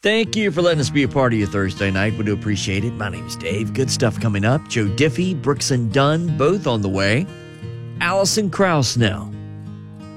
Thank you for letting us be a part of your Thursday night. We do appreciate it. My name is Dave. Good stuff coming up. Joe Diffie, Brooks and Dunn, both on the way. Allison Krause now.